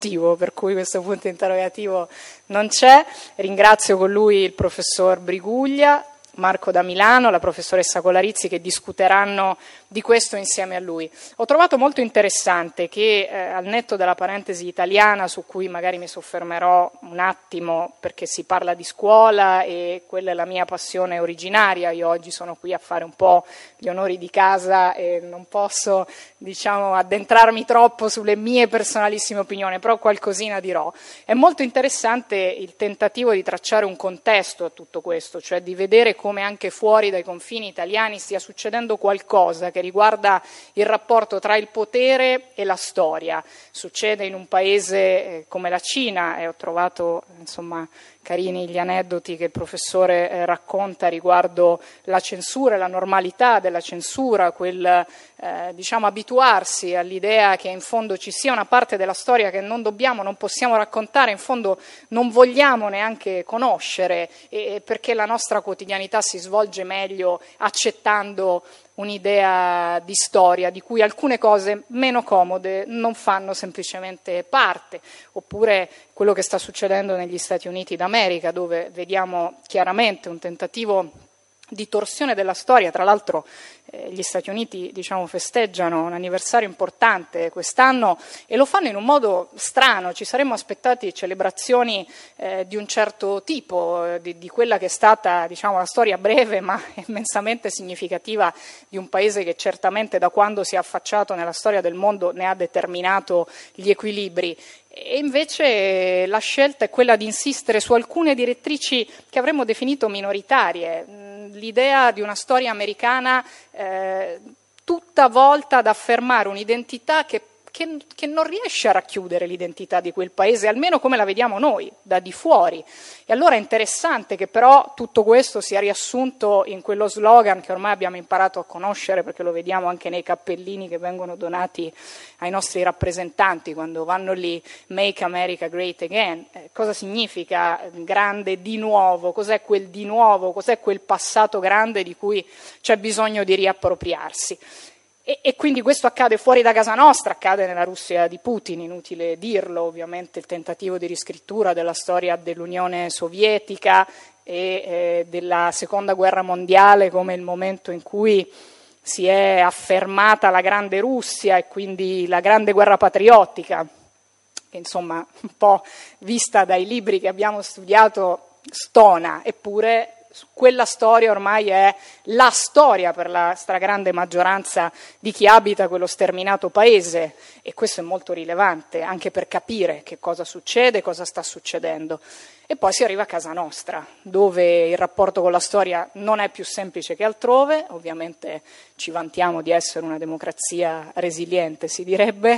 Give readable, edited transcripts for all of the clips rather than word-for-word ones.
produttivo, per cui questo punto interrogativo non c'è. Ringrazio con lui il professor Briguglia, Marco da Milano, la professoressa Colarizzi, che discuteranno di questo insieme a lui. Ho trovato molto interessante che al netto della parentesi italiana, su cui magari mi soffermerò un attimo perché si parla di scuola e quella è la mia passione originaria, io oggi sono qui a fare un po' gli onori di casa e non posso, diciamo, addentrarmi troppo sulle mie personalissime opinioni, però qualcosina dirò. È molto interessante il tentativo di tracciare un contesto a tutto questo, cioè di vedere come anche fuori dai confini italiani stia succedendo qualcosa che riguarda il rapporto tra il potere e la storia. Succede in un paese come la Cina, e ho trovato, insomma, carini gli aneddoti che il professore racconta riguardo la censura, la normalità della censura, quel diciamo abituarsi all'idea che in fondo ci sia una parte della storia che non possiamo raccontare, in fondo non vogliamo neanche conoscere, perché la nostra quotidianità si svolge meglio accettando un'idea di storia di cui alcune cose meno comode non fanno semplicemente parte, oppure quello che sta succedendo negli Stati Uniti d'America, dove vediamo chiaramente un tentativo di torsione della storia. Tra l'altro gli Stati Uniti, diciamo, festeggiano un anniversario importante quest'anno e lo fanno in un modo strano. Ci saremmo aspettati celebrazioni di un certo tipo, di quella che è stata, diciamo, la storia breve ma immensamente significativa di un paese che certamente da quando si è affacciato nella storia del mondo ne ha determinato gli equilibri. E invece la scelta è quella di insistere su alcune direttrici che avremmo definito minoritarie. L'idea di una storia americana tutta volta ad affermare un'identità che non riesce a racchiudere l'identità di quel paese, almeno come la vediamo noi, da di fuori. E allora è interessante che però tutto questo sia riassunto in quello slogan che ormai abbiamo imparato a conoscere, perché lo vediamo anche nei cappellini che vengono donati ai nostri rappresentanti quando vanno lì: Make America Great Again. Cosa significa grande di nuovo? Cos'è quel di nuovo? Cos'è quel passato grande di cui c'è bisogno di riappropriarsi? E quindi questo accade fuori da casa nostra, accade nella Russia di Putin, inutile dirlo, ovviamente il tentativo di riscrittura della storia dell'Unione Sovietica e della Seconda Guerra Mondiale come il momento in cui si è affermata la grande Russia e quindi la grande guerra patriottica, che insomma un po' vista dai libri che abbiamo studiato stona, eppure quella storia ormai è la storia per la stragrande maggioranza di chi abita quello sterminato paese, e questo è molto rilevante anche per capire che cosa succede, cosa sta succedendo. E poi si arriva a casa nostra, dove il rapporto con la storia non è più semplice che altrove. Ovviamente ci vantiamo di essere una democrazia resiliente, si direbbe,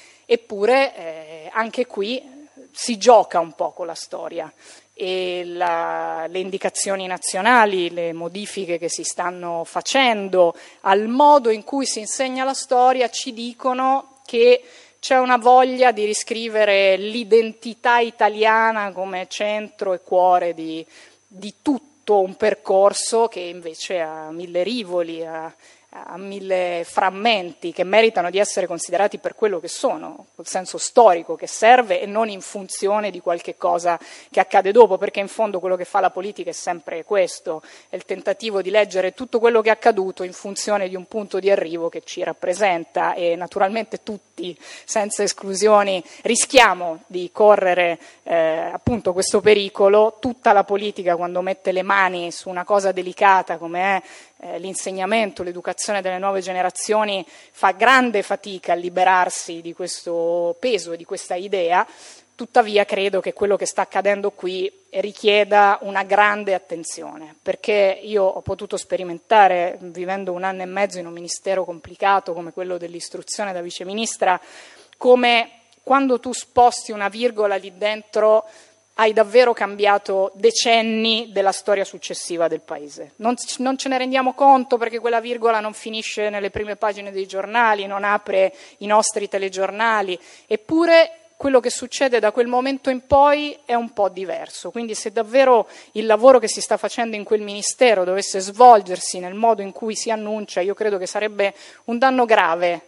eppure anche qui si gioca un po' con la storia. E le indicazioni nazionali, le modifiche che si stanno facendo al modo in cui si insegna la storia ci dicono che c'è una voglia di riscrivere l'identità italiana come centro e cuore di tutto un percorso che invece ha mille rivoli, ha mille frammenti che meritano di essere considerati per quello che sono, col senso storico che serve e non in funzione di qualche cosa che accade dopo, perché in fondo quello che fa la politica è sempre questo, è il tentativo di leggere tutto quello che è accaduto in funzione di un punto di arrivo che ci rappresenta, e naturalmente tutti, senza esclusioni, rischiamo di correre appunto questo pericolo. Tutta la politica, quando mette le mani su una cosa delicata come è l'insegnamento, l'educazione delle nuove generazioni, fa grande fatica a liberarsi di questo peso, di questa idea. Tuttavia credo che quello che sta accadendo qui richieda una grande attenzione, perché io ho potuto sperimentare, vivendo 1 anno e mezzo in un ministero complicato come quello dell'istruzione da viceministra, come quando tu sposti una virgola lì dentro hai davvero cambiato decenni della storia successiva del paese. Non ce ne rendiamo conto perché quella virgola non finisce nelle prime pagine dei giornali, non apre i nostri telegiornali, eppure quello che succede da quel momento in poi è un po' diverso. Quindi se davvero il lavoro che si sta facendo in quel ministero dovesse svolgersi nel modo in cui si annuncia, io credo che sarebbe un danno grave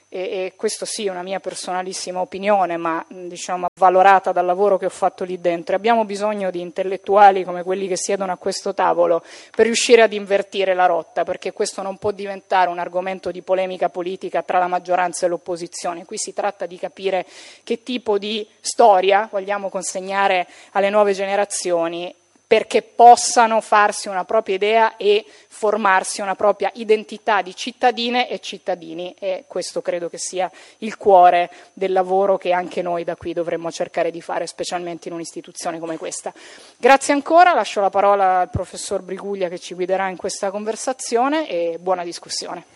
e questo sì è una mia personalissima opinione, ma diciamo avvalorata dal lavoro che ho fatto lì dentro, abbiamo bisogno di intellettuali come quelli che siedono a questo tavolo per riuscire ad invertire la rotta, perché questo non può diventare un argomento di polemica politica tra la maggioranza e l'opposizione. Qui si tratta di capire che tipo di storia vogliamo consegnare alle nuove generazioni, perché possano farsi una propria idea e formarsi una propria identità di cittadine e cittadini, e questo credo che sia il cuore del lavoro che anche noi da qui dovremmo cercare di fare, specialmente in un'istituzione come questa. Grazie ancora, lascio la parola al professor Briguglia che ci guiderà in questa conversazione e buona discussione.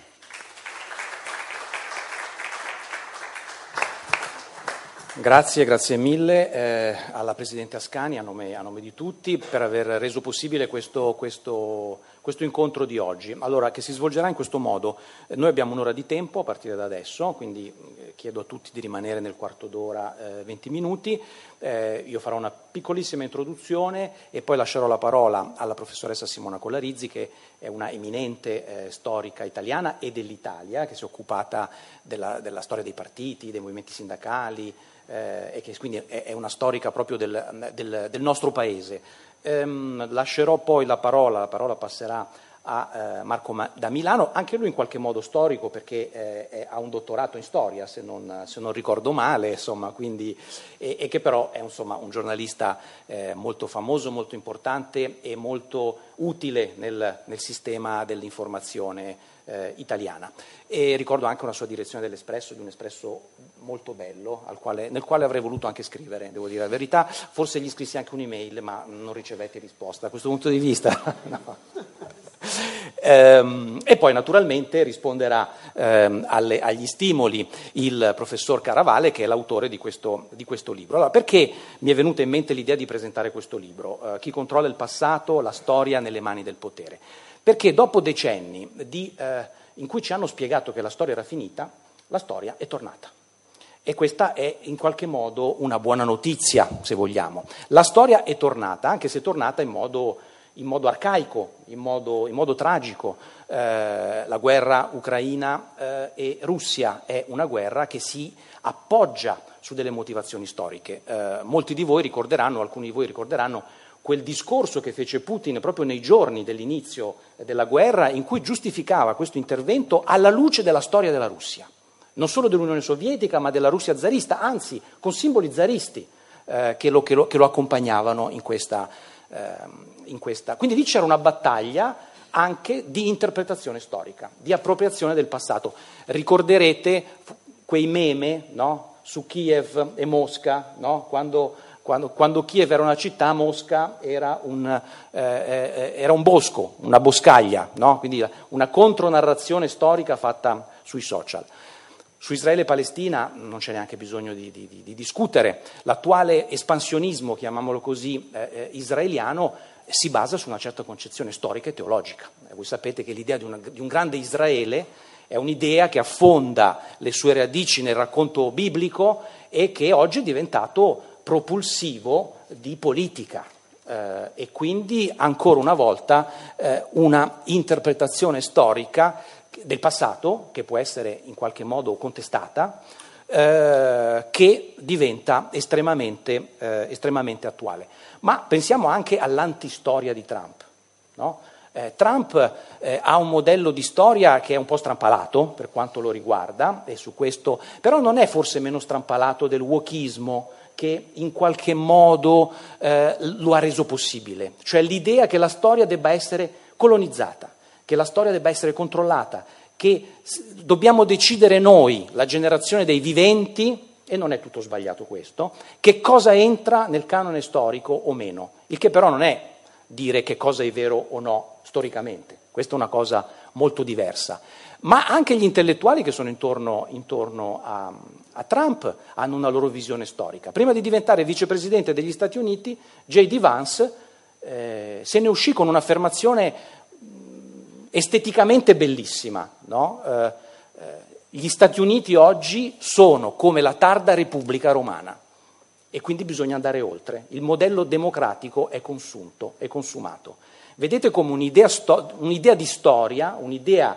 Grazie mille alla Presidente Ascani a nome di tutti per aver reso possibile questo incontro di oggi. Allora, che si svolgerà in questo modo. Noi abbiamo un'ora di tempo a partire da adesso, quindi chiedo a tutti di rimanere nel quarto d'ora, 20 minuti. Io farò una piccolissima introduzione e poi lascerò la parola alla professoressa Simona Collarizzi, che è una eminente storica italiana e dell'Italia, che si è occupata della storia dei partiti, dei movimenti sindacali, e che quindi è una storica proprio del nostro paese. Lascerò poi la parola passerà a Marco da Milano, anche lui in qualche modo storico perché ha un dottorato in storia, se non ricordo male, insomma, quindi, e che però è insomma un giornalista molto famoso, molto importante e molto utile nel sistema dell'informazione italiana. E ricordo anche una sua direzione dell'Espresso, di un Espresso molto bello, nel quale avrei voluto anche scrivere, devo dire la verità. Forse gli scrissi anche un'email, ma non ricevetti risposta. Da questo punto di vista no. E poi naturalmente risponderà agli stimoli il professor Caravale, che è l'autore di questo libro. Allora, perché mi è venuta in mente l'idea di presentare questo libro? Chi controlla il passato, la storia nelle mani del potere. Perché dopo decenni in cui ci hanno spiegato che la storia era finita, la storia è tornata. E questa è in qualche modo una buona notizia, se vogliamo. La storia è tornata, anche se è tornata in modo arcaico, in modo tragico. La guerra ucraina e Russia è una guerra che si appoggia su delle motivazioni storiche. Molti di voi ricorderanno, alcuni di voi ricorderanno, quel discorso che fece Putin proprio nei giorni dell'inizio della guerra, in cui giustificava questo intervento alla luce della storia della Russia, non solo dell'Unione Sovietica, ma della Russia zarista, anzi con simboli zaristi che lo accompagnavano in questa. Quindi lì c'era una battaglia anche di interpretazione storica, di appropriazione del passato. Ricorderete quei meme, no? Su Kiev e Mosca, no? Quando Kiev era una città, Mosca era un bosco, una boscaglia, no? Quindi una contronarrazione storica fatta sui social. Su Israele e Palestina non c'è neanche bisogno di discutere. L'attuale espansionismo, chiamiamolo così, israeliano si basa su una certa concezione storica e teologica. Voi sapete che l'idea di un grande Israele è un'idea che affonda le sue radici nel racconto biblico e che oggi è diventato propulsivo di politica. E quindi ancora una volta una interpretazione storica del passato, che può essere in qualche modo contestata, che diventa estremamente attuale. Ma pensiamo anche all'antistoria di Trump, no? Trump ha un modello di storia che è un po' strampalato per quanto lo riguarda, e su questo, però non è forse meno strampalato del wokismo, che in qualche modo lo ha reso possibile, cioè l'idea che la storia debba essere colonizzata, che la storia debba essere controllata, che dobbiamo decidere noi, la generazione dei viventi, e non è tutto sbagliato questo, che cosa entra nel canone storico o meno, il che però non è dire che cosa è vero o no storicamente, questa è una cosa molto diversa. Ma anche gli intellettuali che sono intorno a Trump hanno una loro visione storica. Prima di diventare vicepresidente degli Stati Uniti, J.D. Vance se ne uscì con un'affermazione esteticamente bellissima, no? Gli Stati Uniti oggi sono come la tarda Repubblica Romana e quindi bisogna andare oltre. Il modello democratico è consumato. Vedete come un'idea di storia, un'idea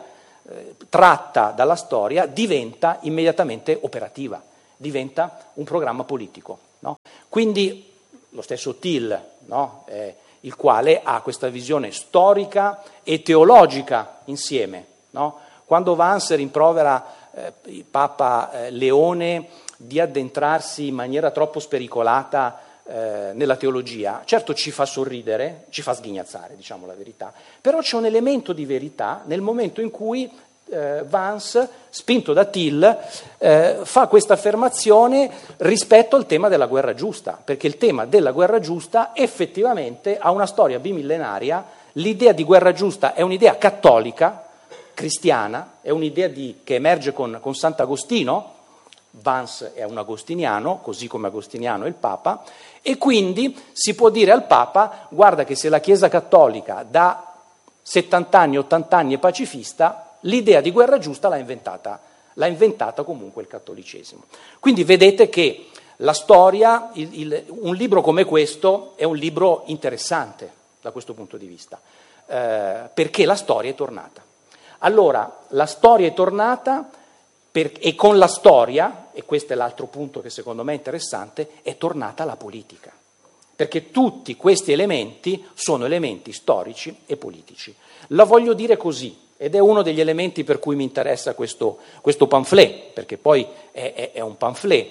tratta dalla storia diventa immediatamente operativa, diventa un programma politico, no? Quindi lo stesso Till, no? Il quale ha questa visione storica e teologica insieme, no? Quando Vance rimprovera il Papa Leone di addentrarsi in maniera troppo spericolata nella teologia, certo ci fa sorridere, ci fa sghignazzare, diciamo la verità, però c'è un elemento di verità nel momento in cui Vance, spinto da Till, fa questa affermazione rispetto al tema della guerra giusta, perché il tema della guerra giusta effettivamente ha una storia bimillenaria. L'idea di guerra giusta è un'idea cattolica, cristiana, è un'idea che emerge con Sant'Agostino. Vance è un agostiniano, così come Agostiniano è il Papa, e quindi si può dire al Papa: guarda che se la Chiesa cattolica da 70 anni, 80 anni è pacifista, l'idea di guerra giusta l'ha inventata comunque il cattolicesimo. Quindi vedete che la storia, un libro come questo è un libro interessante da questo punto di vista, perché la storia è tornata. Allora, la storia è tornata e con la storia, e questo è l'altro punto che secondo me è interessante, è tornata la politica, perché tutti questi elementi sono elementi storici e politici. La voglio dire così, ed è uno degli elementi per cui mi interessa questo pamphlet, perché poi è un pamphlet.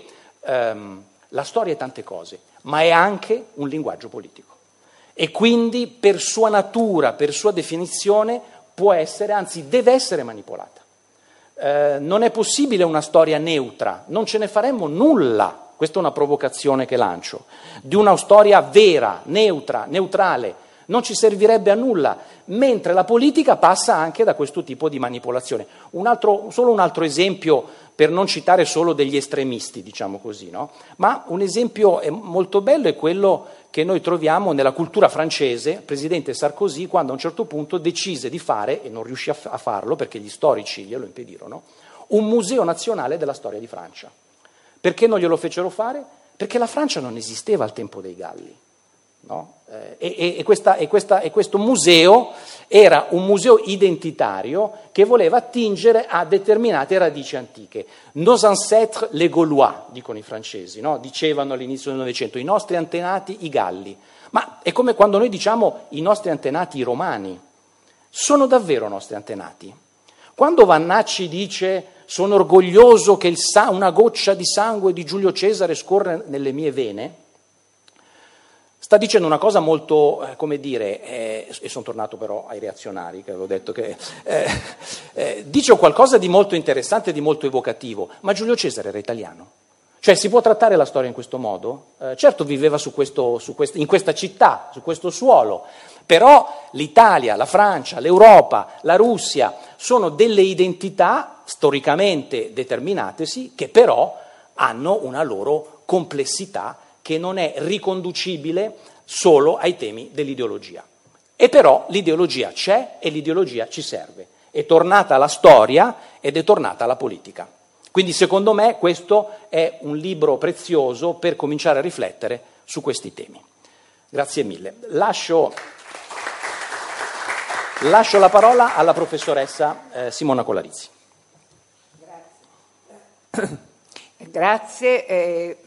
La storia è tante cose, ma è anche un linguaggio politico, e quindi per sua natura, per sua definizione, può essere, anzi deve essere manipolata. Non è possibile una storia neutra, non ce ne faremmo nulla, questa è una provocazione che lancio, di una storia vera, neutra, neutrale, non ci servirebbe a nulla, mentre la politica passa anche da questo tipo di manipolazione. Solo un altro esempio, per non citare solo degli estremisti, diciamo così, no? Ma un esempio molto bello è quello che noi troviamo nella cultura francese. Il presidente Sarkozy, quando a un certo punto decise di fare, e non riuscì a farlo perché gli storici glielo impedirono, un museo nazionale della storia di Francia. Perché non glielo fecero fare? Perché la Francia non esisteva al tempo dei Galli. No? E questo museo era un museo identitario che voleva attingere a determinate radici antiche. Nos ancêtres les Gaulois, dicono i francesi, no? Dicevano all'inizio del Novecento, i nostri antenati i Galli. Ma è come quando noi diciamo i nostri antenati i Romani. Sono davvero nostri antenati? Quando Vannacci dice sono orgoglioso che una goccia di sangue di Giulio Cesare scorre nelle mie vene, sta dicendo una cosa molto, come dire, e sono tornato però ai reazionari, che avevo detto che dice qualcosa di molto interessante, di molto evocativo, ma Giulio Cesare era italiano. Cioè si può trattare la storia in questo modo? Certo viveva in questa città, su questo suolo, però l'Italia, la Francia, l'Europa, la Russia sono delle identità storicamente determinatesi che però hanno una loro complessità che non è riconducibile solo ai temi dell'ideologia. E però l'ideologia c'è e l'ideologia ci serve. È tornata la storia ed è tornata la politica. Quindi secondo me questo è un libro prezioso per cominciare a riflettere su questi temi. Grazie mille. Lascio la parola alla professoressa Simona Colarizzi. Grazie.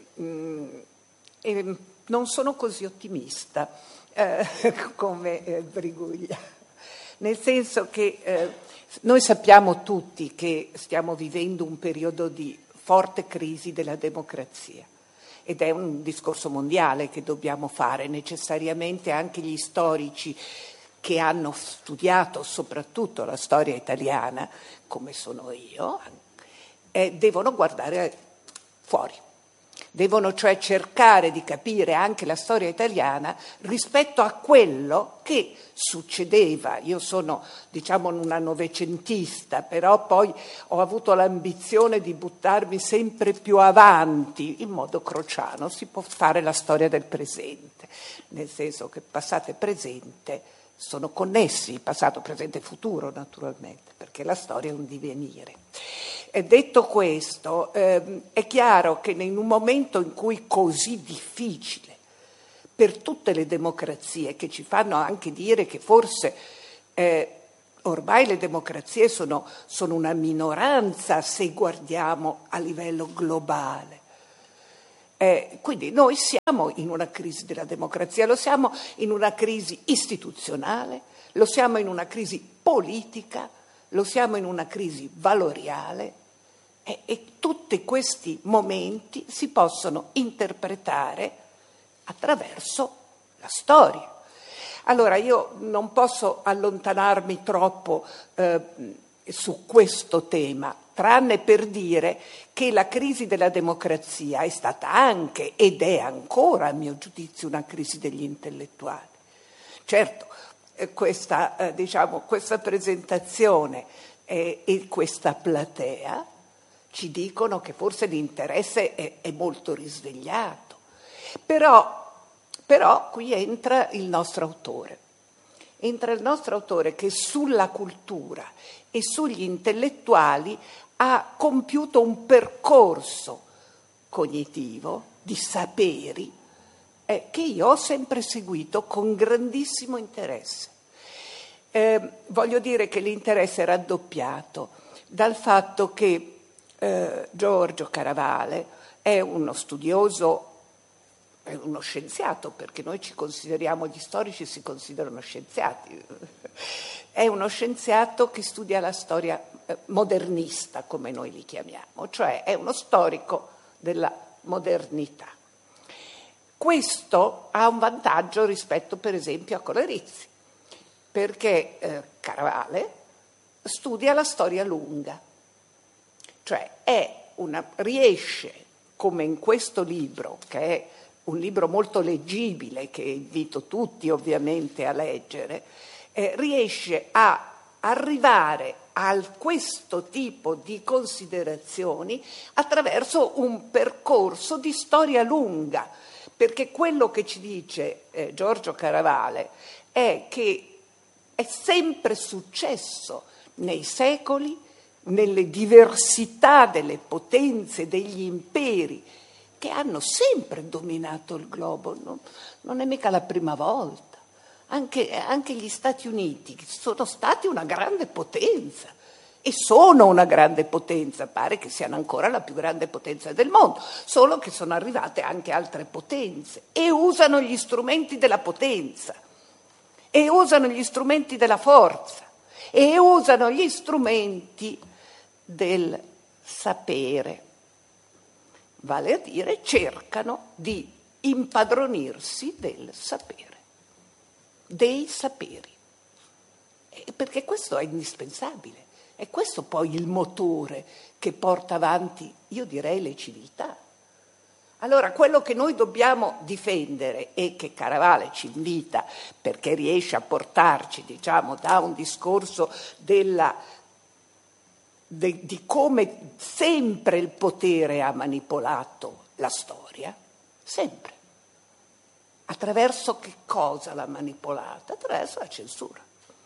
Non sono così ottimista come Briguglia, nel senso che noi sappiamo tutti che stiamo vivendo un periodo di forte crisi della democrazia ed è un discorso mondiale che dobbiamo fare necessariamente. Anche gli storici che hanno studiato soprattutto la storia italiana, come sono io, devono guardare fuori. Devono cioè cercare di capire anche la storia italiana rispetto a quello che succedeva. Io sono, una novecentista, però poi ho avuto l'ambizione di buttarmi sempre più avanti, in modo crociano. Si può fare la storia del presente, nel senso che passato e presente sono connessi, passato, presente e futuro naturalmente, perché la storia è un divenire. E detto questo, è chiaro che in un momento in cui così difficile per tutte le democrazie, che ci fanno anche dire che forse ormai le democrazie sono una minoranza se guardiamo a livello globale. Quindi noi siamo in una crisi della democrazia, lo siamo in una crisi istituzionale, lo siamo in una crisi politica, lo siamo in una crisi valoriale e tutti questi momenti si possono interpretare attraverso la storia. Allora io non posso allontanarmi troppo su questo tema, tranne per dire che la crisi della democrazia è stata anche ed è ancora, a mio giudizio, una crisi degli intellettuali. Certo, questa presentazione e questa platea ci dicono che forse l'interesse è molto risvegliato, però qui entra il nostro autore. Entra il nostro autore che sulla cultura e sugli intellettuali ha compiuto un percorso cognitivo di saperi che io ho sempre seguito con grandissimo interesse. Voglio dire che l'interesse è raddoppiato dal fatto che Giorgio Caravale è uno studioso, è uno scienziato, perché noi ci consideriamo, gli storici si considerano scienziati, è uno scienziato che studia la storia modernista, come noi li chiamiamo, cioè è uno storico della modernità. Questo ha un vantaggio rispetto, per esempio, a Colerizzi, perché Caravale studia la storia lunga, cioè riesce, come in questo libro, che è un libro molto leggibile, che invito tutti ovviamente a leggere, riesce a arrivare a questo tipo di considerazioni attraverso un percorso di storia lunga, perché quello che ci dice Giorgio Caravale è che è sempre successo nei secoli, nelle diversità delle potenze, degli imperi, che hanno sempre dominato il globo, non è mica la prima volta. Anche gli Stati Uniti sono stati una grande potenza e sono una grande potenza, pare che siano ancora la più grande potenza del mondo, solo che sono arrivate anche altre potenze e usano gli strumenti della potenza e usano gli strumenti della forza e usano gli strumenti del sapere, vale a dire cercano di impadronirsi del sapere, dei saperi, perché questo è indispensabile, è questo poi il motore che porta avanti, io direi, le civiltà. Allora, quello che noi dobbiamo difendere e che Caravale ci invita, perché riesce a portarci, diciamo, da un discorso di come sempre il potere ha manipolato la storia, sempre. Attraverso che cosa l'ha manipolata? Attraverso la censura.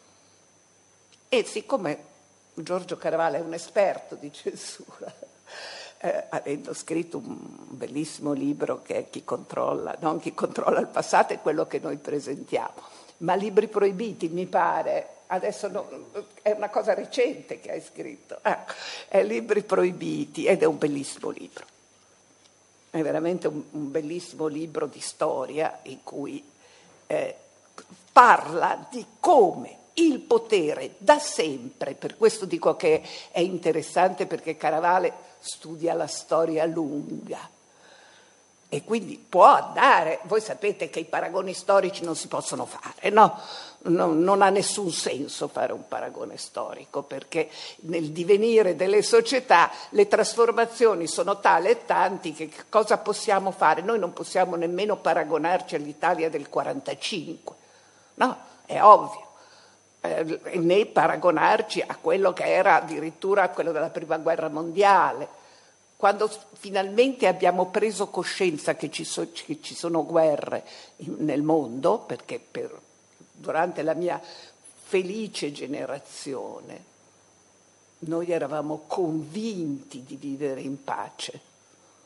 E siccome Giorgio Caravale è un esperto di censura, avendo scritto un bellissimo libro che è Chi controlla, non Chi controlla il passato, è quello che noi presentiamo, ma Libri proibiti, mi pare, adesso è una cosa recente che hai scritto, è Libri proibiti, ed è un bellissimo libro. È veramente un bellissimo libro di storia in cui parla di come il potere da sempre, per questo dico che è interessante, perché Caravale studia la storia lunga e quindi può andare, voi sapete che i paragoni storici non si possono fare, no? Non ha nessun senso fare un paragone storico, perché nel divenire delle società le trasformazioni sono tali e tanti che cosa possiamo fare? Noi non possiamo nemmeno paragonarci all'Italia del 45, no? È ovvio. Né paragonarci a quello che era addirittura quello della Prima Guerra Mondiale. Quando finalmente abbiamo preso coscienza che ci sono guerre nel mondo, perché durante la mia felice generazione noi eravamo convinti di vivere in pace.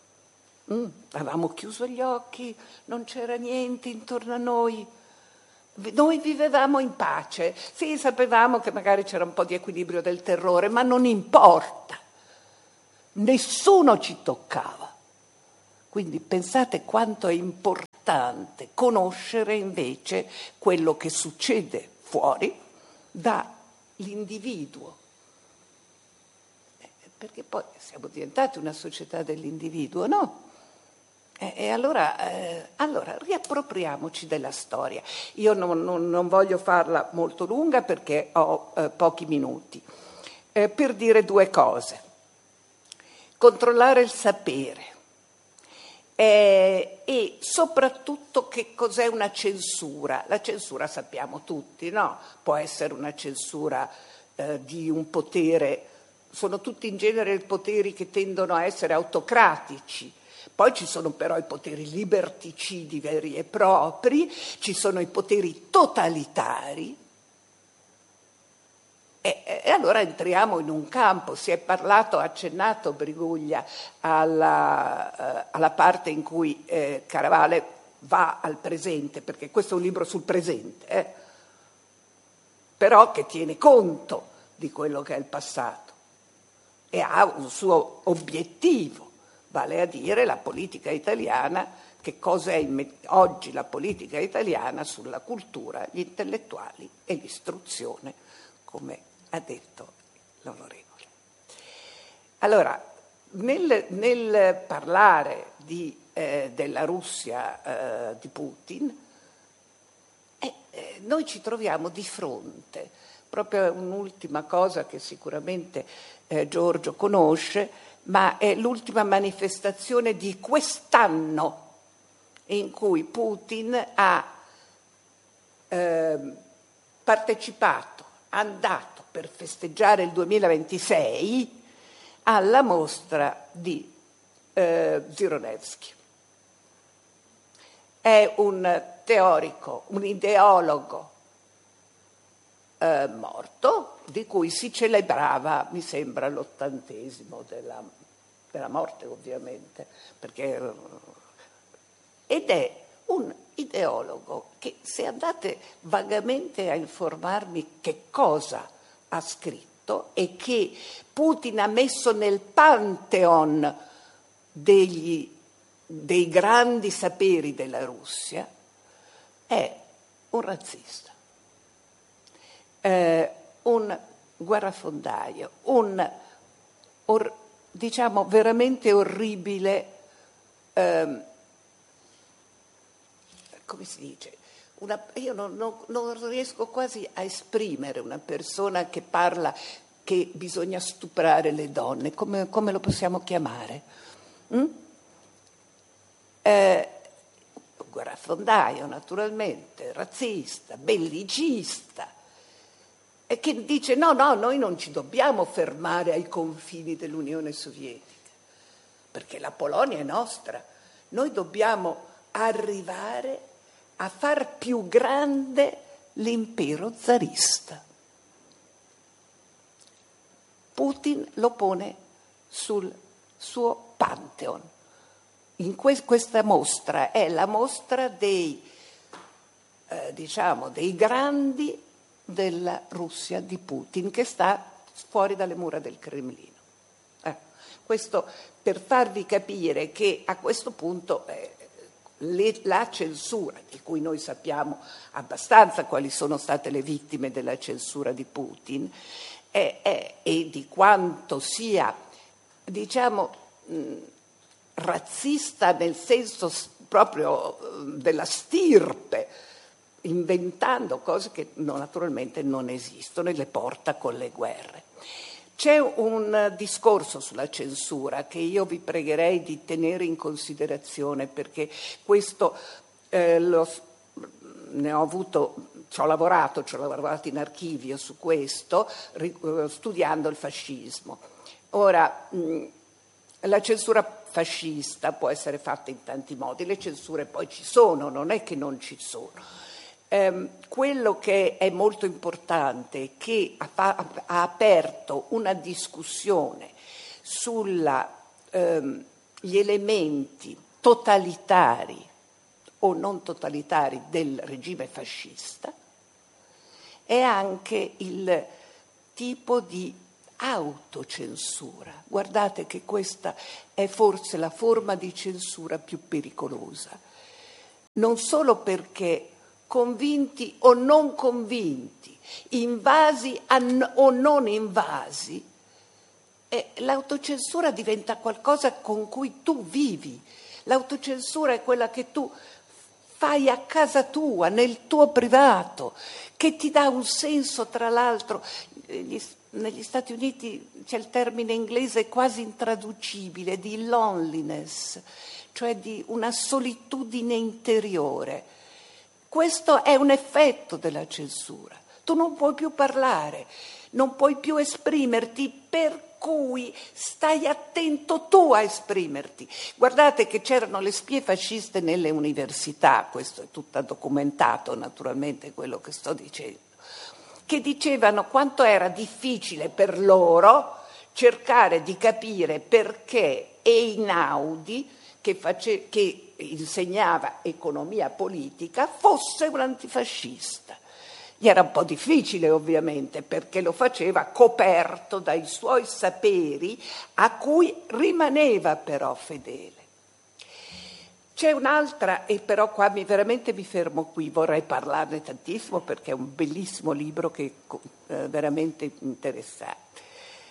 Avevamo chiuso gli occhi, non c'era niente intorno a noi. noi vivevamo in pace, sì, sapevamo che magari c'era un po' di equilibrio del terrore, ma non importa, nessuno ci toccava. Quindi pensate quanto è importante conoscere invece quello che succede fuori dall'individuo, perché poi siamo diventati una società dell'individuo, no? E allora riappropriamoci della storia. Io non voglio farla molto lunga perché ho pochi minuti. Per dire due cose. Controllare il sapere e soprattutto che cos'è una censura. La censura sappiamo tutti, no? Può essere una censura di un potere, sono tutti in genere poteri che tendono a essere autocratici. Poi ci sono però i poteri liberticidi veri e propri, ci sono i poteri totalitari e allora entriamo in un campo. Si è parlato, ha accennato Briguglia alla parte in cui Caravale va al presente, perché questo è un libro sul presente, però che tiene conto di quello che è il passato e ha un suo obiettivo. Vale a dire la politica italiana, che cosa è oggi la politica italiana sulla cultura, gli intellettuali e l'istruzione, come ha detto l'onorevole. Allora, nel parlare della Russia di Putin, noi ci troviamo di fronte, proprio un'ultima cosa che sicuramente Giorgio conosce, ma è l'ultima manifestazione di quest'anno in cui Putin ha partecipato, andato per festeggiare il 2026 alla mostra di Zhirnovsky. È un teorico, un ideologo morto, di cui si celebrava, mi sembra, l'80° della morte, ovviamente, ed è un ideologo che, se andate vagamente a informarmi che cosa ha scritto e che Putin ha messo nel pantheon dei grandi saperi della Russia, è un razzista, un guerrafondaio, diciamo veramente orribile, come si dice? Io non riesco quasi a esprimere una persona che parla che bisogna stuprare le donne, come lo possiamo chiamare? Guerrafondaio, naturalmente, razzista, bellicista, e che dice no, noi non ci dobbiamo fermare ai confini dell'Unione Sovietica, perché la Polonia è nostra, noi dobbiamo arrivare a far più grande l'impero zarista. Putin lo pone sul suo pantheon. Questa mostra è la mostra dei grandi della Russia di Putin, che sta fuori dalle mura del Cremlino. Questo per farvi capire che a questo punto la censura, di cui noi sappiamo abbastanza quali sono state le vittime della censura di Putin, e di quanto sia, diciamo, razzista nel senso proprio della stirpe, inventando cose che naturalmente non esistono e le porta con le guerre. C'è un discorso sulla censura che io vi pregherei di tenere in considerazione, perché questo ne ho avuto, ci ho lavorato in archivio su questo, studiando il fascismo. Ora, la censura fascista può essere fatta in tanti modi, le censure poi ci sono, non è che non ci sono. Quello che è molto importante è che ha aperto una discussione sugli elementi totalitari o non totalitari del regime fascista, è anche il tipo di autocensura. Guardate che questa è forse la forma di censura più pericolosa, non solo perché convinti o non convinti, invasi o non invasi, l'autocensura diventa qualcosa con cui tu vivi. L'autocensura è quella che tu fai a casa tua, nel tuo privato, che ti dà un senso, tra l'altro. Negli Stati Uniti c'è il termine inglese quasi intraducibile di loneliness, cioè di una solitudine interiore. Questo è un effetto della censura. Tu non puoi più parlare, non puoi più esprimerti, per cui stai attento tu a esprimerti. Guardate che c'erano le spie fasciste nelle università, questo è tutto documentato naturalmente quello che sto dicendo, che dicevano quanto era difficile per loro cercare di capire perché Einaudi, che insegnava economia politica, fosse un antifascista. Gli era un po' difficile ovviamente perché lo faceva coperto dai suoi saperi a cui rimaneva però fedele. C'è un'altra, e però qua veramente mi fermo qui, vorrei parlarne tantissimo perché è un bellissimo libro che è veramente interessante.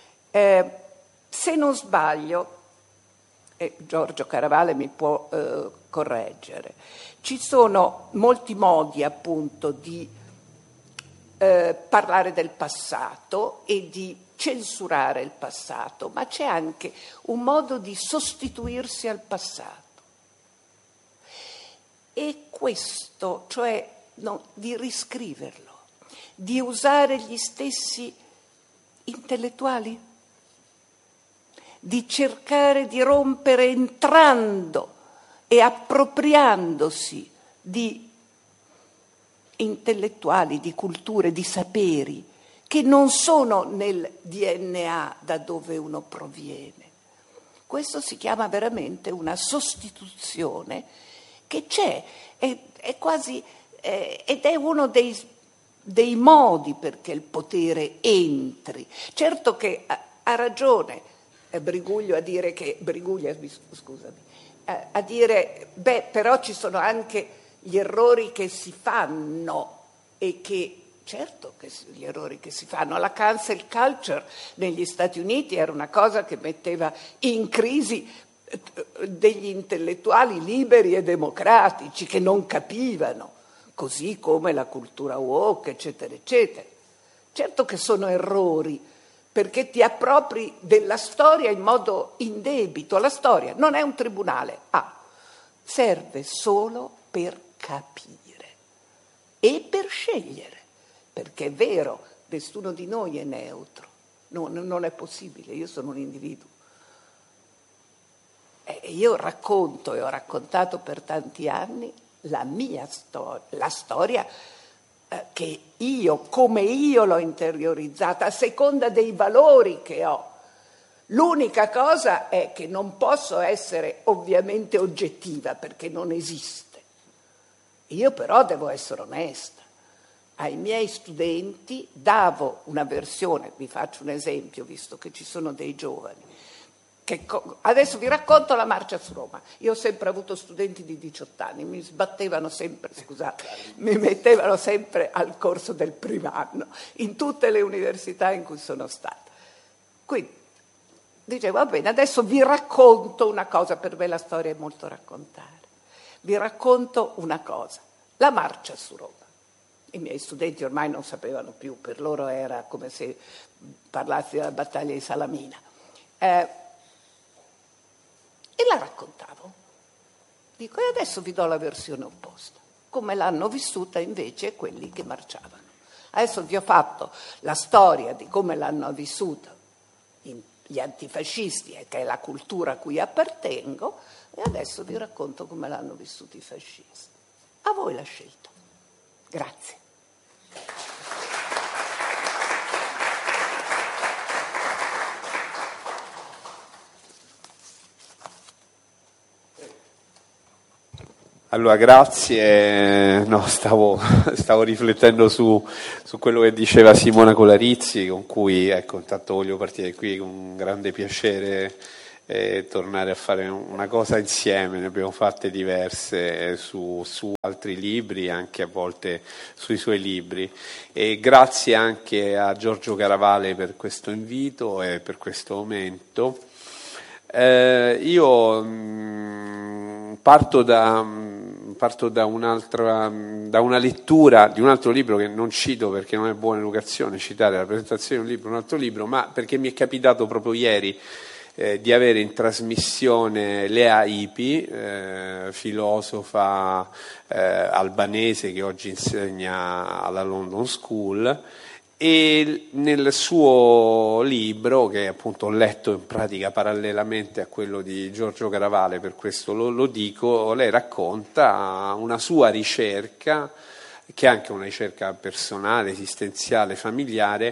Se non sbaglio, e Giorgio Caravale mi può correggere, ci sono molti modi appunto di parlare del passato e di censurare il passato, ma c'è anche un modo di sostituirsi al passato. E questo, cioè di riscriverlo, di usare gli stessi intellettuali, di cercare di rompere entrando e appropriandosi di intellettuali, di culture, di saperi che non sono nel DNA da dove uno proviene. Questo si chiama veramente una sostituzione che c'è, è quasi, ed è uno dei modi perché il potere entri. Certo che ha ragione Briguglio a dire che, a dire, però ci sono anche gli errori che si fanno e che, certo che gli errori che si fanno, la cancel culture negli Stati Uniti era una cosa che metteva in crisi degli intellettuali liberi e democratici che non capivano, così come la cultura woke, eccetera, eccetera. Certo che sono errori, perché ti appropri della storia in modo indebito. La storia non è un tribunale, serve solo per capire e per scegliere, perché è vero, nessuno di noi è neutro, non è possibile, io sono un individuo. E io racconto e ho raccontato per tanti anni la mia storia, la storia che io, come io l'ho interiorizzata, a seconda dei valori che ho. L'unica cosa è che non posso essere ovviamente oggettiva perché non esiste. Io però devo essere onesta. Ai miei studenti davo una versione, vi faccio un esempio visto che ci sono dei giovani, adesso vi racconto la marcia su Roma. Io ho sempre avuto studenti di 18 anni, mi sbattevano sempre, mi mettevano sempre al corso del primo anno, in tutte le università in cui sono stata. Quindi dicevo, va bene, adesso vi racconto una cosa, per me la storia è molto raccontare. Vi racconto una cosa, la marcia su Roma. I miei studenti ormai non sapevano più, per loro era come se parlassi della battaglia di Salamina. E la raccontavo. Dico, e adesso vi do la versione opposta, come l'hanno vissuta invece quelli che marciavano. Adesso vi ho fatto la storia di come l'hanno vissuta gli antifascisti, che è la cultura a cui appartengo, e adesso vi racconto come l'hanno vissuto i fascisti. A voi la scelta. Grazie. Allora, grazie. No, stavo riflettendo su quello che diceva Simona Colarizzi, con cui, ecco, intanto voglio partire qui con un grande piacere tornare a fare una cosa insieme. Ne abbiamo fatte diverse su altri libri, anche a volte sui suoi libri. E grazie anche a Giorgio Caravale per questo invito e per questo momento. Io parto da una lettura di un altro libro che non cito perché non è buona educazione citare la presentazione di un altro libro, ma perché mi è capitato proprio ieri di avere in trasmissione Lea Ipi, filosofa albanese che oggi insegna alla London School, e nel suo libro, che appunto ho letto in pratica parallelamente a quello di Giorgio Caravale, per questo lo dico, lei racconta una sua ricerca, che è anche una ricerca personale, esistenziale, familiare,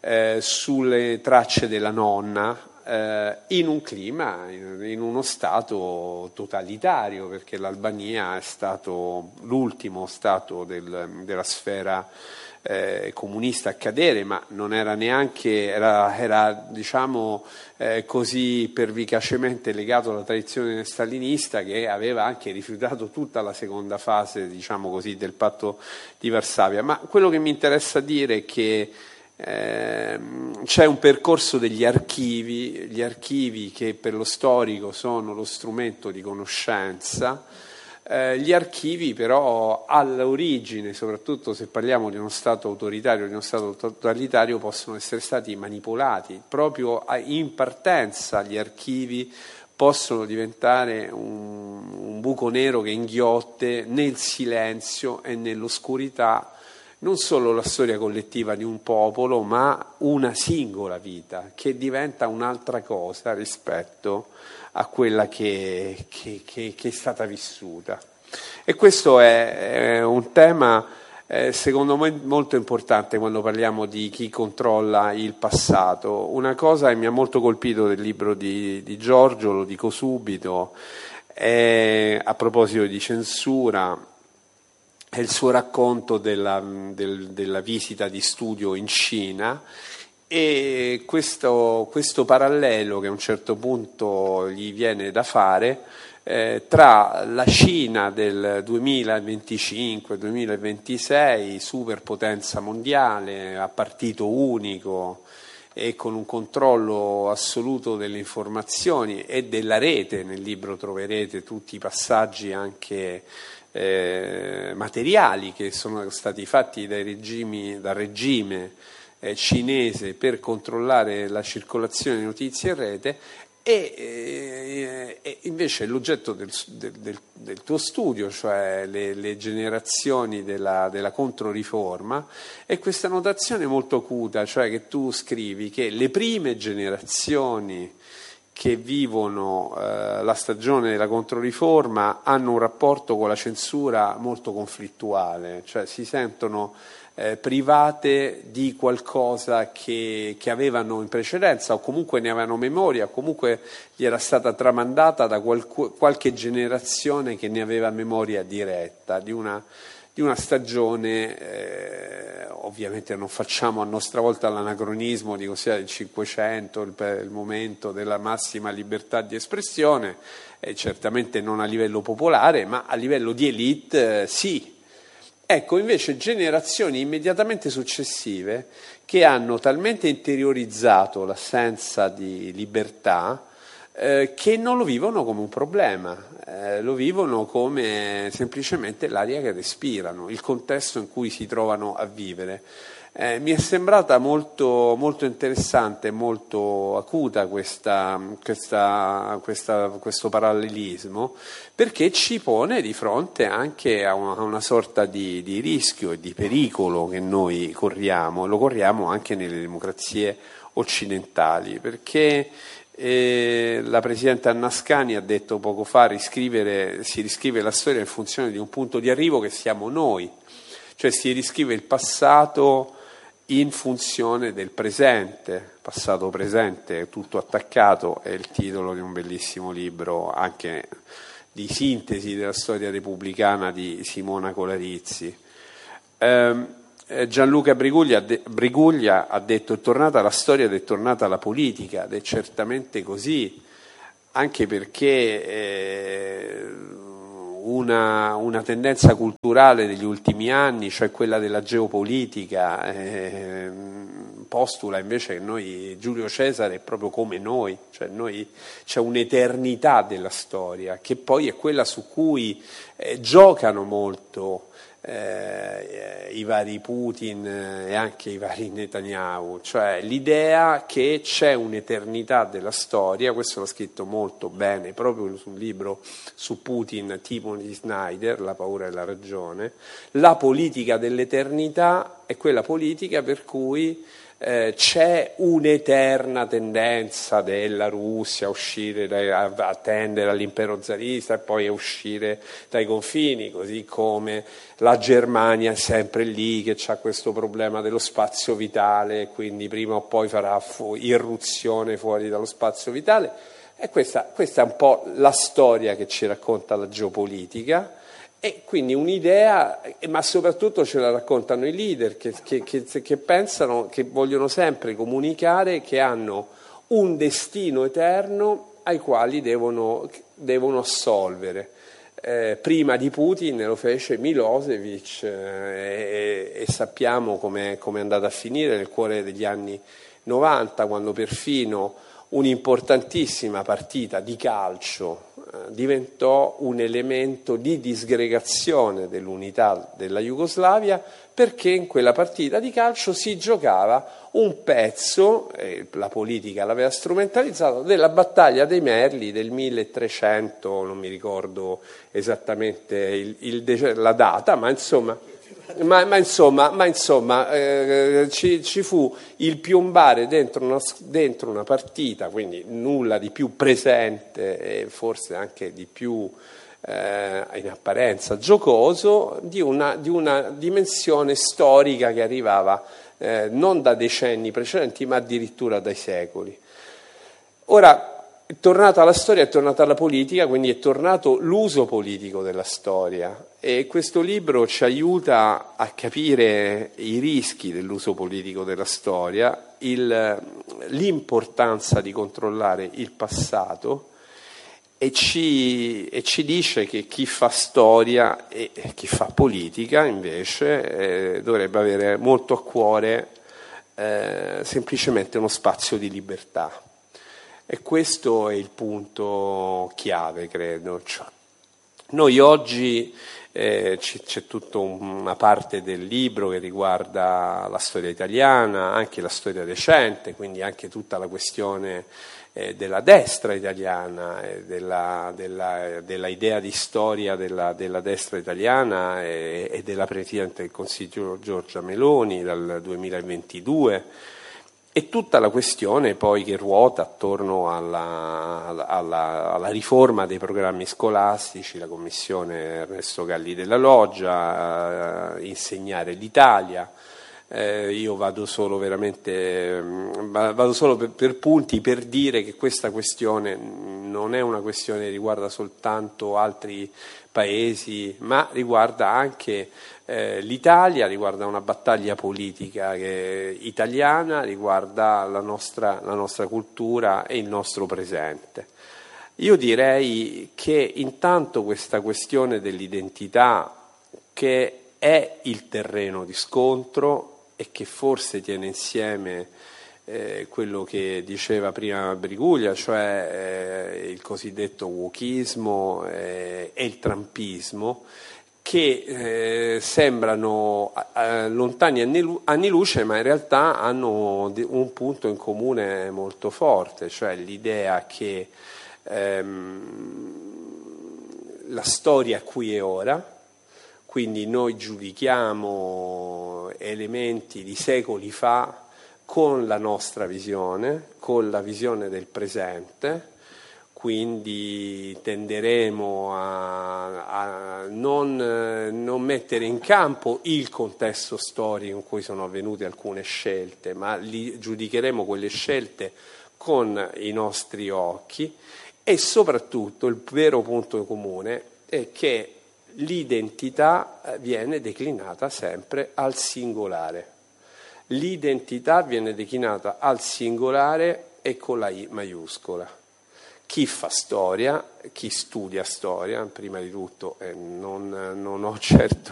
sulle tracce della nonna, in un clima, in uno stato totalitario, perché l'Albania è stato l'ultimo stato della sfera comunista a cadere, ma non era neanche, era diciamo così pervicacemente legato alla tradizione stalinista che aveva anche rifiutato tutta la seconda fase, diciamo così, del patto di Varsavia. Ma quello che mi interessa dire è che c'è un percorso degli archivi, gli archivi che per lo storico sono lo strumento di conoscenza. Gli archivi però all'origine, soprattutto se parliamo di uno Stato autoritario, di uno Stato totalitario, possono essere stati manipolati. Proprio in partenza gli archivi possono diventare un buco nero che inghiotte nel silenzio e nell'oscurità non solo la storia collettiva di un popolo, ma una singola vita che diventa un'altra cosa rispetto a quella che è stata vissuta. E questo è un tema secondo me molto importante quando parliamo di chi controlla il passato. Una cosa che mi ha molto colpito del libro di Giorgio, lo dico subito, a proposito di censura, è il suo racconto della visita di studio in Cina, e questo parallelo che a un certo punto gli viene da fare tra la Cina del 2025-2026, superpotenza mondiale, a partito unico e con un controllo assoluto delle informazioni e della rete. Nel libro troverete tutti i passaggi anche materiali che sono stati fatti dal regime cinese per controllare la circolazione di notizie in rete, e invece l'oggetto del tuo studio, cioè le generazioni della controriforma, è questa notazione molto acuta, cioè che tu scrivi che le prime generazioni che vivono la stagione della controriforma hanno un rapporto con la censura molto conflittuale, cioè si sentono private di qualcosa che avevano in precedenza, o comunque ne avevano memoria, o comunque gli era stata tramandata da qualche generazione che ne aveva memoria diretta, di una stagione. Ovviamente non facciamo a nostra volta l'anacronismo di considerare il Cinquecento il momento della massima libertà di espressione, certamente non a livello popolare, ma a livello di elite sì. Ecco, invece generazioni immediatamente successive che hanno talmente interiorizzato l'assenza di libertà che non lo vivono come un problema, lo vivono come semplicemente l'aria che respirano, il contesto in cui si trovano a vivere. Mi è sembrata molto, molto interessante, molto acuta questo parallelismo, perché ci pone di fronte anche a una sorta di rischio e di pericolo che noi corriamo, e lo corriamo anche nelle democrazie occidentali, perché la Presidente Annascani ha detto poco fa: si riscrive la storia in funzione di un punto di arrivo che siamo noi, cioè si riscrive il passato in funzione del presente, passato presente tutto attaccato, è il titolo di un bellissimo libro anche di sintesi della storia repubblicana di Simona Colarizzi. Gianluca Briguglia ha detto: è tornata la storia ed è tornata la politica, ed è certamente così, anche perché una tendenza culturale degli ultimi anni, cioè quella della geopolitica, postula invece che noi, Giulio Cesare è proprio come noi, cioè c'è un'eternità della storia, che poi è quella su cui giocano molto i vari Putin e anche i vari Netanyahu, cioè l'idea che c'è un'eternità della storia. Questo l'ha scritto molto bene proprio sul libro su Putin Timothy Snyder, La paura e la ragione. La politica dell'eternità è quella politica per cui c'è un'eterna tendenza della Russia a uscire, a tendere all'impero zarista e poi a uscire dai confini, così come la Germania è sempre lì che ha questo problema dello spazio vitale, quindi prima o poi farà irruzione fuori dallo spazio vitale. E questa è un po' la storia che ci racconta la geopolitica. E quindi un'idea, ma soprattutto ce la raccontano i leader che pensano, che vogliono sempre comunicare che hanno un destino eterno ai quali devono assolvere. Prima di Putin lo fece Milosevic e sappiamo come è andata a finire nel cuore degli anni 90, quando perfino un'importantissima partita di calcio diventò un elemento di disgregazione dell'unità della Jugoslavia, perché in quella partita di calcio si giocava un pezzo, la politica l'aveva strumentalizzato, della battaglia dei Merli del 1300, non mi ricordo esattamente la data, ma insomma ci fu il piombare dentro una partita, quindi nulla di più presente e forse anche di più in apparenza giocoso, di una dimensione storica che arrivava non da decenni precedenti ma addirittura dai secoli. Ora, è tornata la storia, è tornata la politica, quindi è tornato l'uso politico della storia, e questo libro ci aiuta a capire i rischi dell'uso politico della storia, l'importanza di controllare il passato, e ci dice che chi fa storia e chi fa politica invece dovrebbe avere molto a cuore semplicemente uno spazio di libertà. E questo è il punto chiave, credo. Noi oggi c'è tutta una parte del libro che riguarda la storia italiana, anche la storia recente, quindi anche tutta la questione della destra italiana, della idea di storia della destra italiana e della Presidente del Consiglio Giorgia Meloni dal 2022. E tutta la questione poi che ruota attorno alla riforma dei programmi scolastici, la commissione Ernesto Galli della Loggia, Insegnare l'Italia. Io vado solo per punti, per dire che questa questione non è una questione che riguarda soltanto altri paesi, ma riguarda anche l'Italia, riguarda una battaglia politica italiana, riguarda la nostra cultura e il nostro presente. Io direi che intanto questa questione dell'identità, che è il terreno di scontro e che forse tiene insieme quello che diceva prima Briguglia, cioè il cosiddetto wokismo e il trumpismo, che sembrano lontani anni luce, ma in realtà hanno un punto in comune molto forte, cioè l'idea che la storia qui e ora, quindi noi giudichiamo elementi di secoli fa con la nostra visione, con la visione del presente, quindi tenderemo a non mettere in campo il contesto storico in cui sono avvenute alcune scelte, ma giudicheremo quelle scelte con i nostri occhi E soprattutto il vero punto comune è che l'identità viene declinata sempre al singolare. L'identità viene declinata al singolare e con la I maiuscola. Chi fa storia, chi studia storia, prima di tutto, non ho certo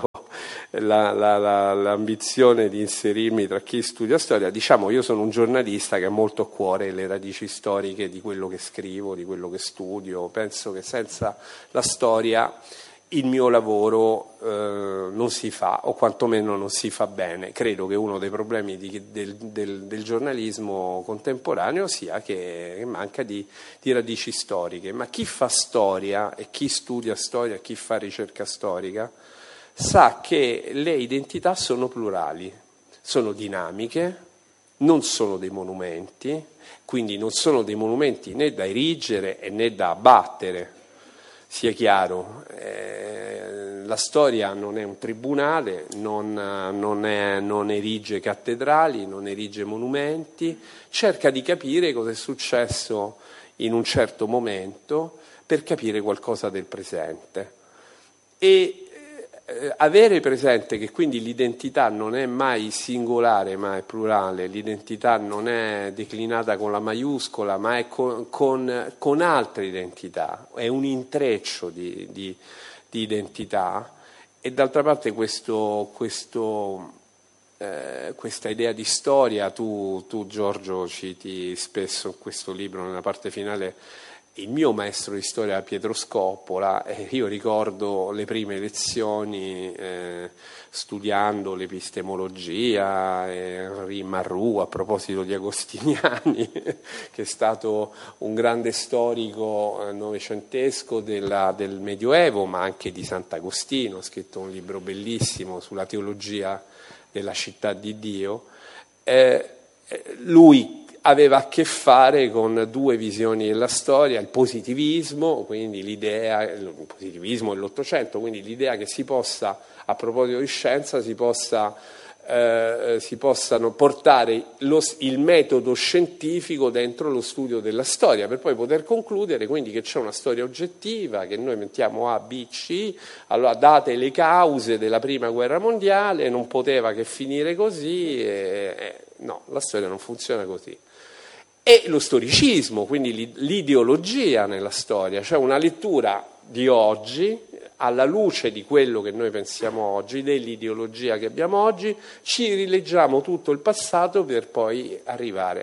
l'ambizione di inserirmi tra chi studia storia, diciamo, io sono un giornalista che ha molto a cuore le radici storiche di quello che scrivo, di quello che studio. Penso che senza la storia il mio lavoro non si fa, o quantomeno non si fa bene. Credo che uno dei problemi del giornalismo contemporaneo sia che manca di radici storiche, ma chi fa storia e chi studia storia, chi fa ricerca storica, sa che le identità sono plurali, sono dinamiche, non sono dei monumenti, quindi non sono dei monumenti né da erigere né da abbattere. Sia chiaro, la storia non è un tribunale, non erige cattedrali, non erige monumenti, cerca di capire cosa è successo in un certo momento per capire qualcosa del presente. E avere presente che quindi l'identità non è mai singolare ma è plurale, l'identità non è declinata con la maiuscola ma è con altre identità, è un intreccio di identità, e d'altra parte questa idea di storia tu Giorgio citi spesso in questo libro, nella parte finale, il mio maestro di storia Pietro Scoppola, io ricordo le prime lezioni studiando l'epistemologia, Henri Marroux, a proposito di Agostiniani, che è stato un grande storico novecentesco del Medioevo, ma anche di Sant'Agostino, ha scritto un libro bellissimo sulla teologia della città di Dio. Lui aveva a che fare con due visioni della storia, il positivismo, quindi il positivismo dell'Ottocento, quindi l'idea che si possa, a proposito di scienza, si possano portare il metodo scientifico dentro lo studio della storia, per poi poter concludere quindi che c'è una storia oggettiva, che noi mettiamo A, B, C, allora date le cause della prima guerra mondiale, non poteva che finire così, no, la storia non funziona così. E lo storicismo, quindi l'ideologia nella storia, cioè una lettura di oggi, alla luce di quello che noi pensiamo oggi, dell'ideologia che abbiamo oggi, ci rileggiamo tutto il passato per poi arrivare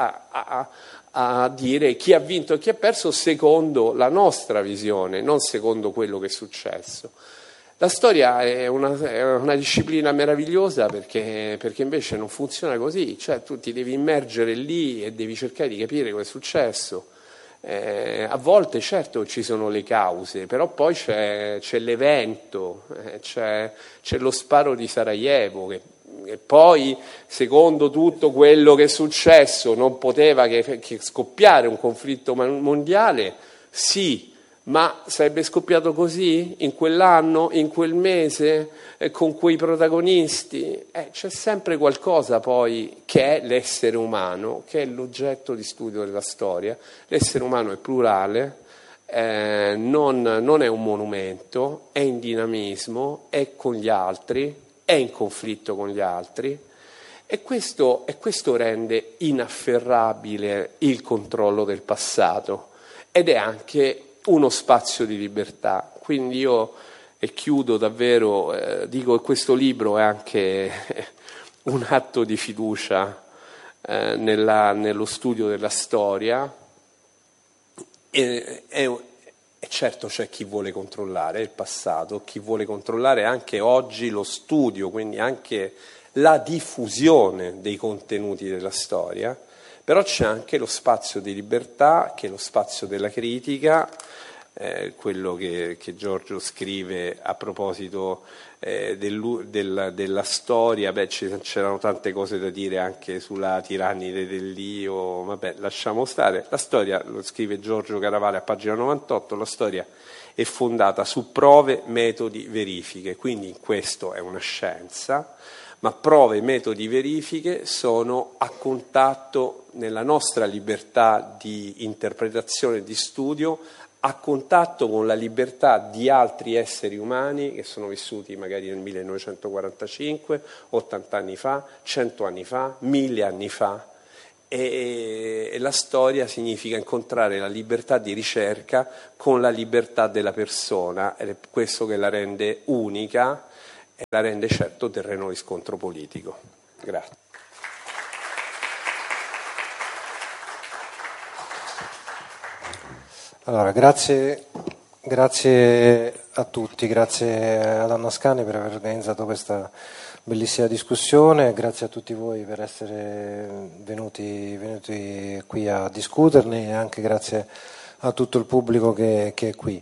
a dire chi ha vinto e chi ha perso secondo la nostra visione, non secondo quello che è successo. La storia è una disciplina meravigliosa perché invece non funziona così, cioè tu ti devi immergere lì e devi cercare di capire cosa è successo. A volte certo ci sono le cause, però poi c'è l'evento, c'è lo sparo di Sarajevo che poi, secondo tutto quello che è successo, non poteva che scoppiare un conflitto mondiale, sì. Ma sarebbe scoppiato così, in quell'anno, in quel mese, con quei protagonisti? C'è sempre qualcosa poi che è l'essere umano, che è l'oggetto di studio della storia. L'essere umano è plurale, non è un monumento, è in dinamismo, è con gli altri, è in conflitto con gli altri, e questo rende inafferrabile il controllo del passato, ed è anche uno spazio di libertà. Quindi io, e chiudo davvero, dico che questo libro è anche un atto di fiducia nello studio della storia, e certo c'è chi vuole controllare il passato, chi vuole controllare anche oggi lo studio, quindi anche la diffusione dei contenuti della storia, però c'è anche lo spazio di libertà, che è lo spazio della critica, quello che Giorgio scrive a proposito della storia. C'erano tante cose da dire anche sulla tirannide dell'io, vabbè, lasciamo stare. La storia, lo scrive Giorgio Caravale a pagina 98, la storia è fondata su prove, metodi, verifiche, quindi questo è una scienza, ma prove, metodi, verifiche sono a contatto nella nostra libertà di interpretazione e di studio, a contatto con la libertà di altri esseri umani che sono vissuti magari nel 1945, 80 anni fa, 100 anni fa, 1000 anni fa. E la storia significa incontrare la libertà di ricerca con la libertà della persona, ed è questo che la rende unica e la rende certo terreno di scontro politico. Grazie. Allora, grazie a tutti, grazie ad Anna Ascani per aver organizzato questa bellissima discussione, grazie a tutti voi per essere venuti qui a discuterne, e anche grazie a tutto il pubblico che è qui.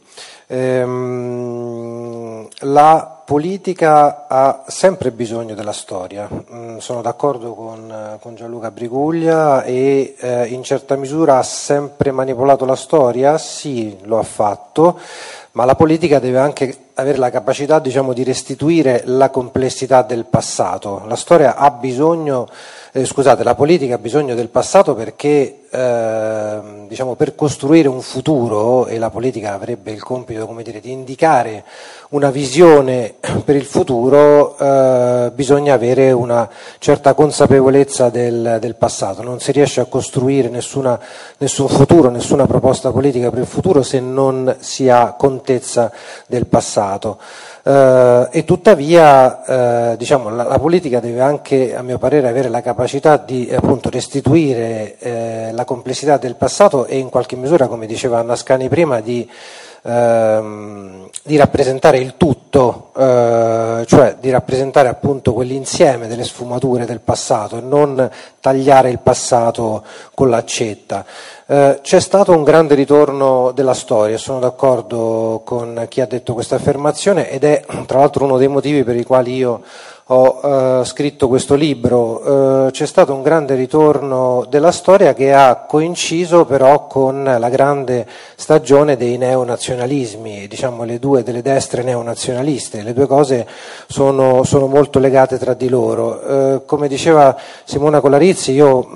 La politica ha sempre bisogno della storia, sono d'accordo con Gianluca Briguglia, e in certa misura ha sempre manipolato la storia, sì, lo ha fatto, ma la politica deve anche avere la capacità, diciamo, di restituire la complessità del passato. La storia ha bisogno, la politica ha bisogno del passato perché, diciamo, per costruire un futuro, e la politica avrebbe il compito, come dire, di indicare una visione per il futuro, bisogna avere una certa consapevolezza del passato. Non si riesce a costruire nessun futuro, nessuna proposta politica per il futuro se non si ha contezza del passato. E tuttavia diciamo, la politica deve anche, a mio parere, avere la capacità di appunto restituire la complessità del passato e in qualche misura, come diceva Anna Ascani prima, di rappresentare il tutto, cioè di rappresentare appunto quell'insieme delle sfumature del passato e non tagliare il passato con l'accetta. C'è stato un grande ritorno della storia, sono d'accordo con chi ha detto questa affermazione, ed è tra l'altro uno dei motivi per i quali io ho scritto questo libro. C'è stato un grande ritorno della storia che ha coinciso però con la grande stagione dei neonazionalismi, diciamo delle destre neonazionaliste. Le due cose sono molto legate tra di loro. Come diceva Simona Colarizzi, io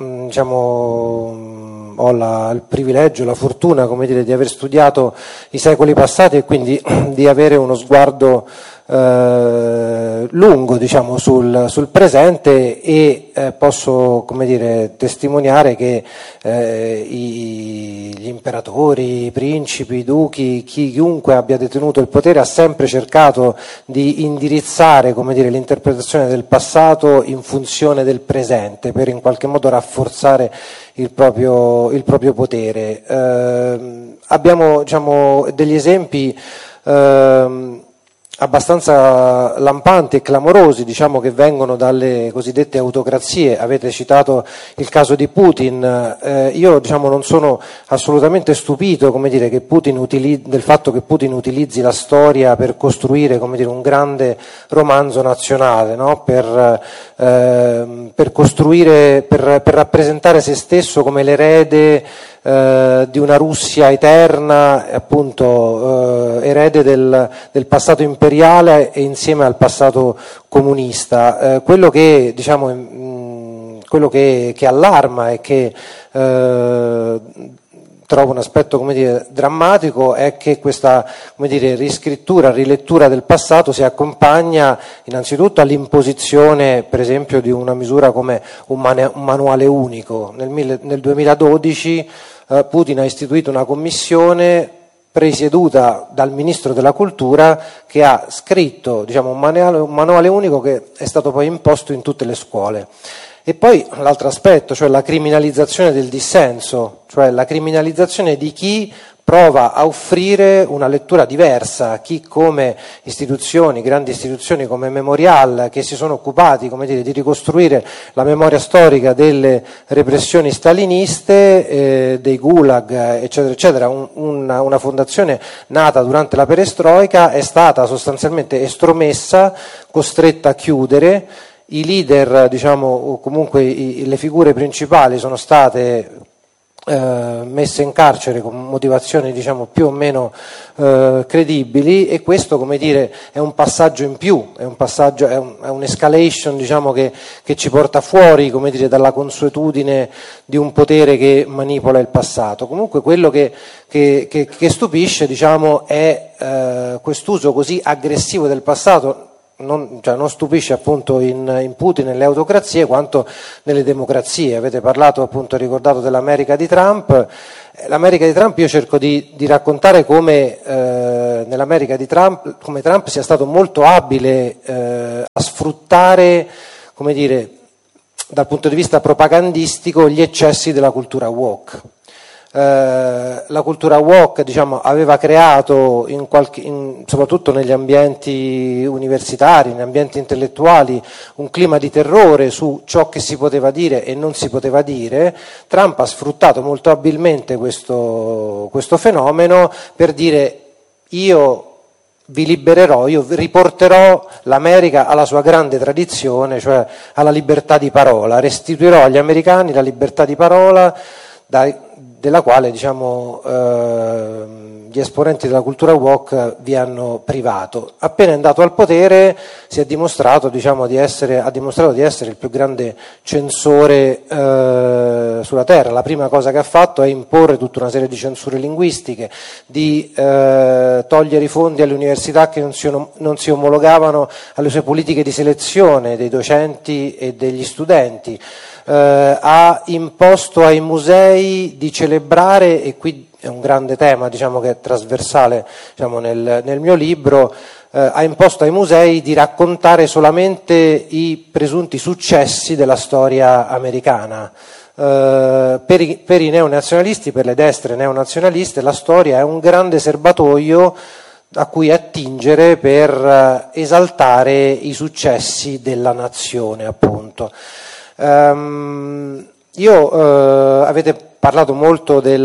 ho il privilegio, la fortuna, come dire, di aver studiato i secoli passati e quindi di avere uno sguardo lungo, diciamo, sul presente, e posso, come dire, testimoniare che gli imperatori, i principi, i duchi, chiunque abbia detenuto il potere ha sempre cercato di indirizzare, come dire, l'interpretazione del passato in funzione del presente per in qualche modo rafforzare il proprio potere. Abbiamo, diciamo, degli esempi abbastanza lampanti e clamorosi, diciamo, che vengono dalle cosiddette autocrazie. Avete citato il caso di Putin. Io, diciamo, non sono assolutamente stupito, come dire, del fatto che Putin utilizzi la storia per costruire, come dire, un grande romanzo nazionale, no? Per costruire, per rappresentare se stesso come l'erede di una Russia eterna, appunto erede del passato imperiale e insieme al passato comunista. Quello che, diciamo, quello che allarma e che trovo un aspetto, come dire, drammatico, è che questa, come dire, riscrittura, rilettura del passato si accompagna innanzitutto all'imposizione, per esempio, di una misura come un manuale unico. Nel 2012 Putin ha istituito una commissione presieduta dal ministro della cultura che ha scritto, diciamo, un manuale unico che è stato poi imposto in tutte le scuole. E poi l'altro aspetto, cioè la criminalizzazione del dissenso, cioè la criminalizzazione di chi prova a offrire una lettura diversa, chi come istituzioni, grandi istituzioni come Memorial, che si sono occupati, come dire, di ricostruire la memoria storica delle repressioni staliniste, dei gulag, eccetera, eccetera. Una fondazione nata durante la perestroica è stata sostanzialmente estromessa, costretta a chiudere. I leader, diciamo, o comunque le figure principali sono state messe in carcere con motivazioni diciamo più o meno credibili, e questo, come dire, è un passaggio in più, è un'escalation diciamo che ci porta fuori, come dire, dalla consuetudine di un potere che manipola il passato. Comunque quello che stupisce diciamo è quest'uso così aggressivo del passato. Non stupisce appunto in Putin, nelle autocrazie, quanto nelle democrazie. Avete parlato, appunto, ricordato dell'America di Trump. L'America di Trump, io cerco di raccontare come nell'America di Trump, come Trump sia stato molto abile a sfruttare, come dire, dal punto di vista propagandistico, gli eccessi della cultura woke. La cultura woke diciamo, aveva creato soprattutto negli ambienti universitari, negli ambienti intellettuali, un clima di terrore su ciò che si poteva dire e non si poteva dire. Trump ha sfruttato molto abilmente questo fenomeno per dire: io vi libererò, io riporterò l'America alla sua grande tradizione, cioè alla libertà di parola, restituirò agli americani la libertà di parola della quale diciamo, gli esponenti della cultura woke vi hanno privato. Appena è andato al potere si è dimostrato, diciamo, di essere il più grande censore sulla terra. La prima cosa che ha fatto è imporre tutta una serie di censure linguistiche, di togliere i fondi alle università che non si omologavano alle sue politiche di selezione dei docenti e degli studenti. Ha imposto ai musei di celebrare, e qui è un grande tema diciamo, che è trasversale diciamo, nel mio libro, ha imposto ai musei di raccontare solamente i presunti successi della storia americana. Per i neonazionalisti, per le destre neonazionaliste, la storia è un grande serbatoio a cui attingere per esaltare i successi della nazione, appunto. Avete parlato molto dei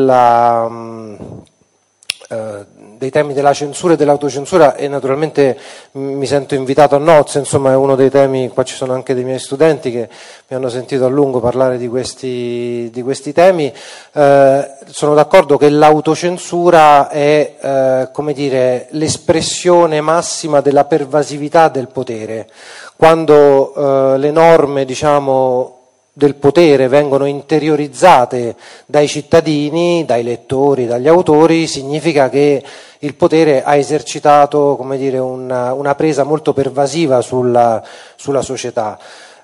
temi della censura e dell'autocensura, e naturalmente mi sento invitato a nozze, insomma è uno dei temi. Qua ci sono anche dei miei studenti che mi hanno sentito a lungo parlare di questi temi. Sono d'accordo che l'autocensura è come dire, l'espressione massima della pervasività del potere. Quando le norme diciamo del potere vengono interiorizzate dai cittadini, dai lettori, dagli autori, significa che il potere ha esercitato, come dire, una presa molto pervasiva sulla società.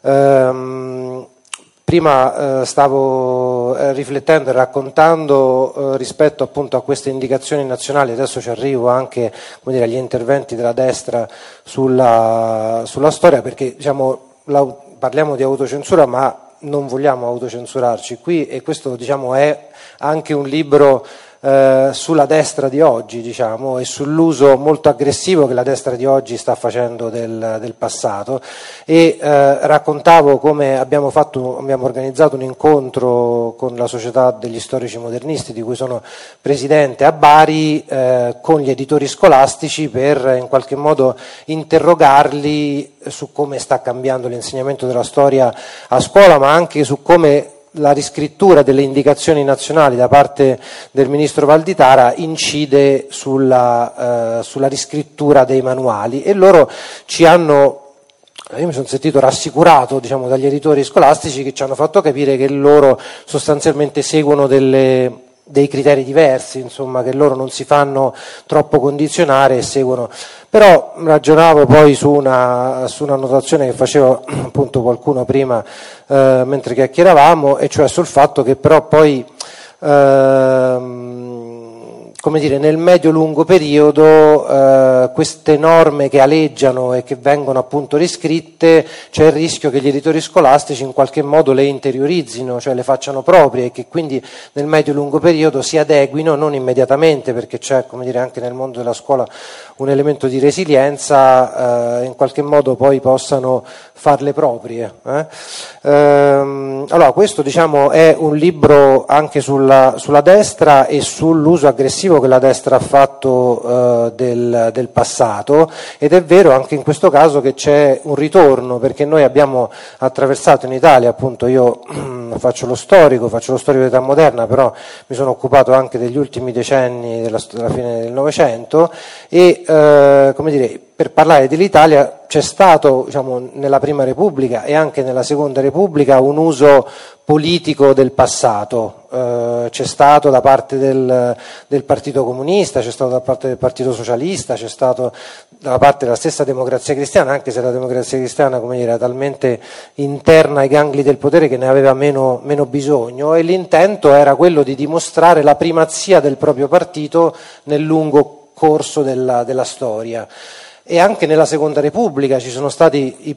Prima stavo riflettendo e raccontando rispetto appunto a queste indicazioni nazionali, adesso ci arrivo anche, come dire, agli interventi della destra sulla storia, perché diciamo, parliamo di autocensura ma non vogliamo autocensurarci qui, e questo diciamo è anche un libro sulla destra di oggi, diciamo, e sull'uso molto aggressivo che la destra di oggi sta facendo del passato. E raccontavo come abbiamo organizzato un incontro con la Società degli Storici Modernisti, di cui sono presidente, a Bari, con gli editori scolastici, per in qualche modo interrogarli su come sta cambiando l'insegnamento della storia a scuola, ma anche su come la riscrittura delle indicazioni nazionali da parte del ministro Valditara incide sulla riscrittura dei manuali, e loro io mi sono sentito rassicurato diciamo, dagli editori scolastici, che ci hanno fatto capire che loro sostanzialmente seguono dei criteri diversi, insomma, che loro non si fanno troppo condizionare e seguono. Però ragionavo poi su una notazione che faceva appunto qualcuno prima mentre chiacchieravamo, e cioè sul fatto che però poi come dire, nel medio-lungo periodo queste norme che aleggiano e che vengono appunto riscritte, c'è il rischio che gli editori scolastici in qualche modo le interiorizzino, cioè le facciano proprie, e che quindi nel medio-lungo periodo si adeguino, non immediatamente, perché c'è, come dire, anche nel mondo della scuola un elemento di resilienza, in qualche modo poi possano farle proprie. Allora questo diciamo è un libro anche sulla destra e sull'uso aggressivo cattivo che la destra ha fatto del passato, ed è vero anche in questo caso che c'è un ritorno, perché noi abbiamo attraversato in Italia, appunto io faccio lo storico dell'età moderna, però mi sono occupato anche degli ultimi decenni della fine del Novecento, e come dire, per parlare dell'Italia c'è stato, diciamo, nella Prima Repubblica e anche nella Seconda Repubblica un uso politico del passato, c'è stato da parte del Partito Comunista, c'è stato da parte del Partito Socialista, c'è stato dalla parte della stessa Democrazia Cristiana, anche se la Democrazia Cristiana, come dire, era talmente interna ai gangli del potere che ne aveva meno bisogno, e l'intento era quello di dimostrare la primazia del proprio partito nel lungo corso della storia. E anche nella Seconda Repubblica ci sono stati